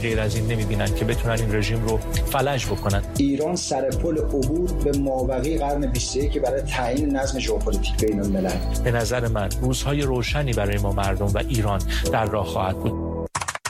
غیر از این نمی‌بینن که بتونن این رژیم رو فلج بکنن. ایران سر پل عبور به مابقی قرن 21 برای تعیین نظم ژئوپلیتیک بین‌الملل. به نظر من روزهای روشنی برای ما مردم و ایران در راه خواهد بود.